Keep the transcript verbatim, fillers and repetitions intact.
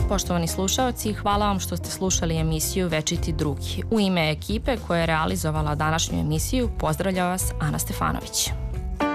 Poštovani slušaoci, hvala vam što ste slušali emisiju Večiti drugi. U ime ekipe koja je realizovala današnju emisiju pozdravlja vas Ana Stefanović.